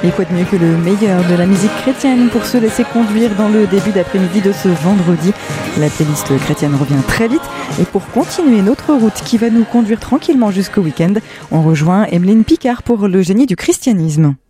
Et quoi de mieux que le meilleur de la musique chrétienne pour se laisser conduire dans le début d'après-midi de ce vendredi. La playlist chrétienne revient très vite et pour continuer notre route qui va nous conduire tranquillement jusqu'au week-end, on rejoint Emeline Picard pour le génie du christianisme.